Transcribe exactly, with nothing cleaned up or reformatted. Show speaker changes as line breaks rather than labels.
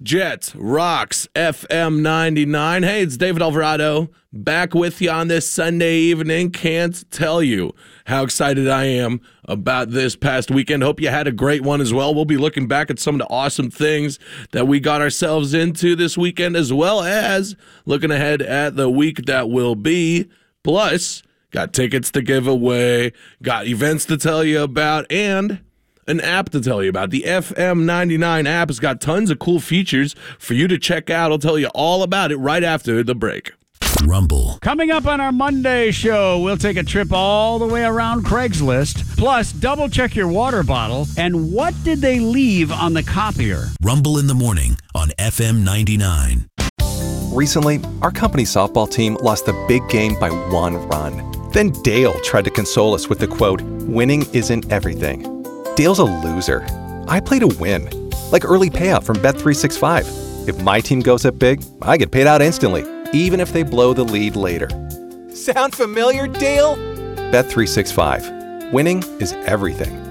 Jet Rocks F M ninety-nine. Hey, it's David Alvarado back with you on this Sunday evening. Can't tell you how excited I am about this past weekend. Hope you had a great one as well. We'll be looking back at some of the awesome things that we got ourselves into this weekend, as well as looking ahead at the week that will be. Plus, got tickets to give away, got events to tell you about, and an app to tell you about. The F M ninety-nine app has got tons of cool features for you to check out. I'll tell you all about it right after the break.
Rumble.
Coming up on our Monday show, we'll take a trip all the way around Craigslist. Plus, double check your water bottle. And what did they leave on the copier?
Rumble in the morning on F M ninety-nine.
Recently, our company softball team lost the big game by one run. Then Dale tried to console us with the quote, "Winning isn't everything." Dale's a loser. I play to win. Like early payout from Bet three sixty-five. If my team goes up big, I get paid out instantly, even if they blow the lead later. Sound familiar, Dale? Bet three sixty-five. Winning is everything.